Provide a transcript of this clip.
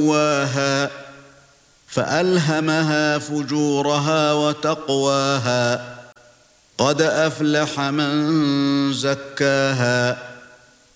سواها فألهمها فجورها وتقواها قد أفلح من زكاها